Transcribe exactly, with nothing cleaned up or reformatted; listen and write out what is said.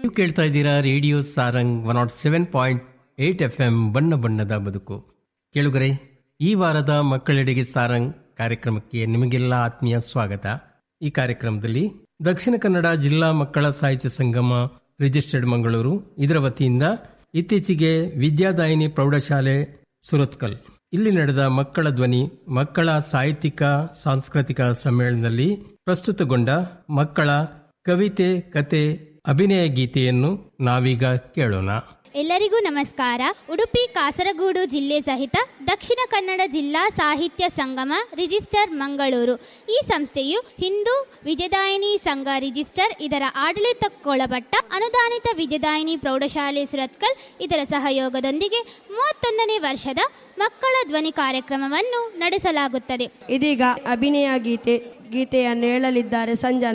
ನೀವು ಕೇಳ್ತಾ ಇದ್ದೀರಾ radio Sarang one not seven point eight F M ಬಣ್ಣ ಬಣ್ಣದ ಬದುಕು. ಕೇಳುಗರೆ, ಈ ವಾರದ ಮಕ್ಕಳೆಡೆಗೆ ಸಾರಂಗ್ ಕಾರ್ಯಕ್ರಮಕ್ಕೆ ನಿಮಗೆಲ್ಲ ಆತ್ಮೀಯ ಸ್ವಾಗತ. ಈ ಕಾರ್ಯಕ್ರಮದಲ್ಲಿ ದಕ್ಷಿಣ ಕನ್ನಡ ಜಿಲ್ಲಾ ಮಕ್ಕಳ ಸಾಹಿತ್ಯ ಸಂಗಮ ರಿಜಿಸ್ಟರ್ಡ್ ಮಂಗಳೂರು ಇದರ ವತಿಯಿಂದ ಇತ್ತೀಚೆಗೆ ವಿದ್ಯಾದಾಯಿನಿ ಪ್ರೌಢಶಾಲೆ ಸುರತ್ಕಲ್ ಇಲ್ಲಿ ನಡೆದ ಮಕ್ಕಳ ಧ್ವನಿ ಮಕ್ಕಳ ಸಾಹಿತ್ಯಿಕ ಸಾಂಸ್ಕೃತಿಕ ಸಮ್ಮೇಳನದಲ್ಲಿ ಪ್ರಸ್ತುತಗೊಂಡ ಮಕ್ಕಳ ಕವಿತೆ, ಕತೆ, ಅಭಿನಯ ಗೀತೆಯನ್ನು ನಾವೀಗ ಕೇಳೋಣ. ಎಲ್ಲರಿಗೂ ನಮಸ್ಕಾರ. ಉಡುಪಿ ಕಾಸರಗೋಡು ಜಿಲ್ಲೆ ಸಹಿತ ದಕ್ಷಿಣ ಕನ್ನಡ ಜಿಲ್ಲಾ ಸಾಹಿತ್ಯ ಸಂಗಮ ರಿಜಿಸ್ಟರ್ ಮಂಗಳೂರು ಈ ಸಂಸ್ಥೆಯು ಹಿಂದೂ ವಿದ್ಯಾದಾಯಿನಿ ಸಂಘ ರಿಜಿಸ್ಟರ್ ಇದರ ಆಡಳಿತಕ್ಕೊಳಪಟ್ಟ ಅನುದಾನಿತ ವಿದ್ಯಾದಾಯಿನಿ ಪ್ರೌಢಶಾಲೆ ಸುರತ್ಕಲ್ ಇದರ ಸಹಯೋಗದೊಂದಿಗೆ ಮೂವತ್ತೊಂದನೇ ವರ್ಷದ ಮಕ್ಕಳ ಧ್ವನಿ ಕಾರ್ಯಕ್ರಮವನ್ನು ನಡೆಸಲಾಗುತ್ತದೆ. ಇದೀಗ ಅಭಿನಯ ಗೀತೆ ಗೀತೆಯನ್ನು ಹೇಳಲಿದ್ದಾರೆ ಸಂಜನಾ.